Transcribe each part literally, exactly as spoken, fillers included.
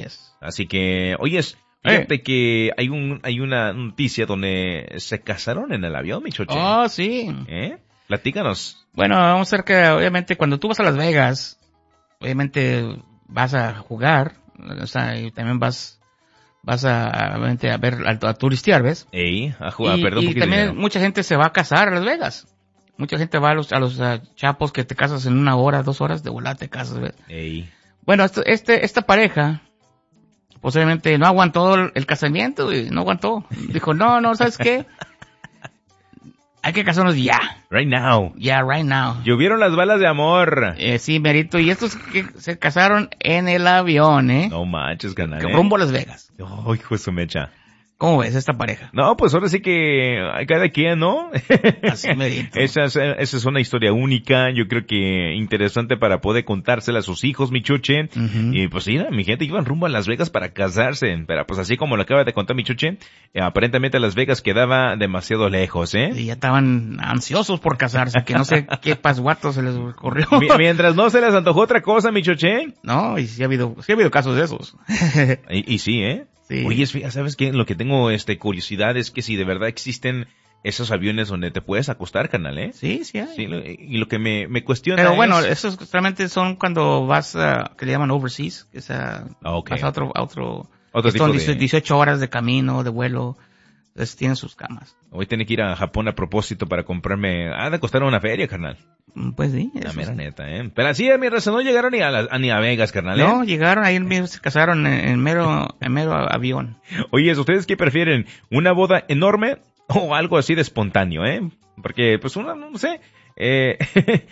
es. Así que, oyes, fíjate eh. que hay un hay una noticia donde se casaron en el avión, mi choche. Oh, sí. ¿Eh? Platícanos. Bueno, vamos a ver que, obviamente, cuando tú vas a Las Vegas, obviamente vas a jugar, o sea, y también vas, vas a, obviamente, a ver, a, a turistear, ¿ves? Ey, a jugar, y, perdón. Y también mucha gente se va a casar a Las Vegas. Mucha gente va a los, a los uh, chapos que te casas en una hora, dos horas, de volada te casas, ¿ves? Ey. Bueno, esto, este, esta pareja, posiblemente no aguantó el, el casamiento, y no aguantó. Dijo, no, no, ¿sabes qué? Hay que casarnos ya. Right now. Ya, yeah, right now. Llovieron las balas de amor. Eh, sí, merito. Y estos que se casaron en el avión, ¿eh? No manches, canal. Rumbo a Las Vegas. Oh, hijo de su mecha. ¿Cómo ves esta pareja? No, pues ahora sí que hay cada quien, ¿no? Así merito. Esa es, esa es una historia única, yo creo que interesante para poder contársela a sus hijos, mi chuche. Uh-huh. Y pues sí, mi gente iban rumbo a Las Vegas para casarse, pero pues así como lo acaba de contar mi chuche, eh, aparentemente Las Vegas quedaba demasiado lejos, ¿eh? Y ya estaban ansiosos por casarse, que no sé qué pasguato se les ocurrió. Mientras no se les antojó otra cosa, mi chuche. No, y sí ha habido, sí ha habido casos de esos. y, y sí, ¿eh? Sí. Oye, ¿sabes qué? Lo que tengo este curiosidad es que si de verdad existen esos aviones donde te puedes acostar, carnal, ¿eh? Sí, sí hay. Sí, y lo que me, me cuestiona Pero es... bueno, esos realmente son cuando vas a, que le llaman overseas, que es a, okay. vas a otro, a otro, otro son tipo de... dieciocho horas de camino, de vuelo, entonces tienen sus camas. Hoy tengo que ir a Japón a propósito para comprarme, ah, de costar una feria, carnal. Pues sí. La mera neta, ¿eh? Pero así, mi raza, no llegaron ni a, la, a ni a Vegas, carnal, ¿eh? No, llegaron, ahí mismo se casaron en, en mero, en mero avión. Oye, ¿ustedes qué prefieren? ¿Una boda enorme o algo así de espontáneo, eh? Porque, pues, una, no sé, eh,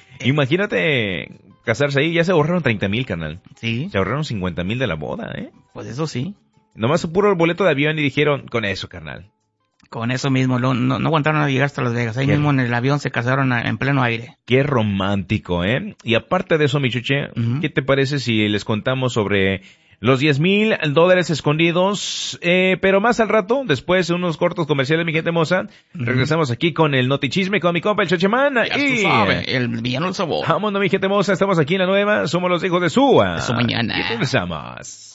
imagínate casarse ahí, ya se ahorraron treinta mil, carnal. Sí. Se ahorraron cincuenta mil de la boda, ¿eh? Pues eso sí. Nomás puro el boleto de avión y dijeron, con eso, carnal. Con eso mismo, no, no, no aguantaron a llegar hasta Las Vegas. Ahí Qué mismo en el avión se casaron a, en pleno aire. Qué romántico, ¿eh? Y aparte de eso, mi chuche, uh-huh. ¿qué te parece si les contamos sobre los diez mil dólares escondidos? Eh, pero más al rato, después de unos cortos comerciales, mi gente hermosa, uh-huh. regresamos aquí con el Notichisme con mi compa, el Chocheman. Ya y... tú sabes, el villano del sabor. Vámonos, mi gente hermosa, estamos aquí en la nueva, somos los hijos de Sua. De su mañana. ¿Qué pensamos?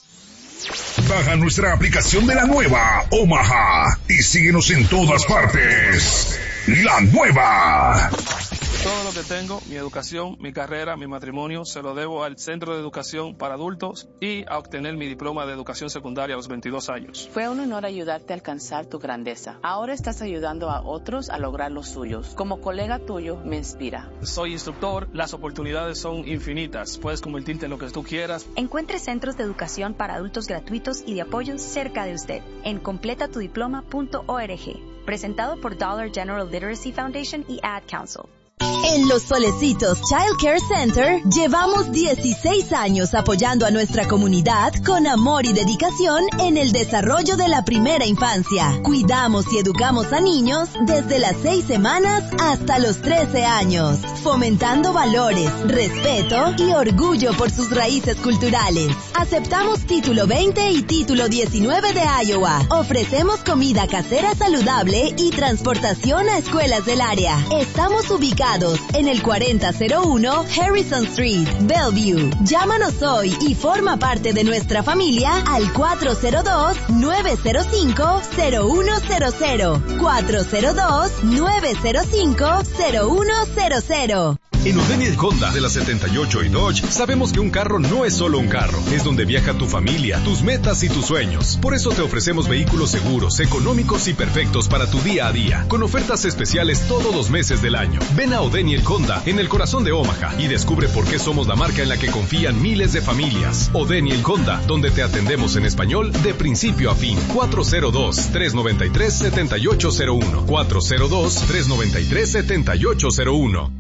Baja nuestra aplicación de la nueva Omaha y síguenos en todas partes. La nueva. Todo lo que tengo, mi educación, mi carrera, mi matrimonio, se lo debo al Centro de Educación para Adultos y a obtener mi diploma de educación secundaria a los veintidós años. Fue un honor ayudarte a alcanzar tu grandeza. Ahora estás ayudando a otros a lograr los suyos. Como colega tuyo, me inspira. Soy instructor, las oportunidades son infinitas. Puedes convertirte en lo que tú quieras. Encuentre centros de educación para adultos gratuitos y de apoyo cerca de usted en completa tu diploma punto org. Presentado por Dollar General Literacy Foundation y Ad Council. En Los Solecitos Child Care Center llevamos dieciséis años apoyando a nuestra comunidad con amor y dedicación en el desarrollo de la primera infancia. Cuidamos y educamos a niños desde las seis semanas hasta los trece años, fomentando valores, respeto y orgullo por sus raíces culturales. Aceptamos Título veinte y Título diecinueve de Iowa. Ofrecemos comida casera saludable y transportación a escuelas del área. Estamos ubicados en el cuarenta cero uno Harrison Street, Bellevue. Llámanos hoy y forma parte de nuestra familia al cuatro cero dos, nueve cero cinco, cero uno cero cero. cuatro cero dos, nueve cero cinco, cero uno cero cero. En O'Daniel Honda de la setenta y ocho y Dodge sabemos que un carro no es solo un carro, es donde viaja tu familia, tus metas y tus sueños. Por eso te ofrecemos vehículos seguros, económicos y perfectos para tu día a día, con ofertas especiales todos los meses del año. Ven a O'Daniel Honda en el corazón de Omaha y descubre por qué somos la marca en la que confían miles de familias. O'Daniel Honda, donde te atendemos en español de principio a fin. cuatro cero dos, tres nueve tres, siete ocho cero uno. cuatro cero dos, tres nueve tres, siete ocho cero uno.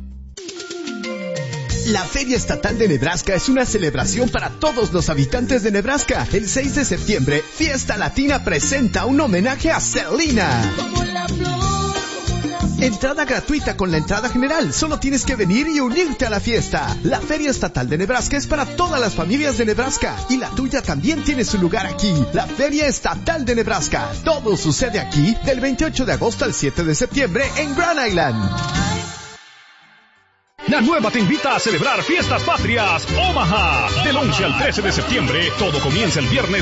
La Feria Estatal de Nebraska es una celebración para todos los habitantes de Nebraska. El seis de septiembre, Fiesta Latina presenta un homenaje a Selena. Entrada gratuita con la entrada general. Solo tienes que venir y unirte a la fiesta. La Feria Estatal de Nebraska es para todas las familias de Nebraska. Y la tuya también tiene su lugar aquí. La Feria Estatal de Nebraska. Todo sucede aquí del veintiocho de agosto al siete de septiembre en Grand Island. La Nueva te invita a celebrar Fiestas Patrias Omaha. Del once al trece de septiembre, todo comienza el viernes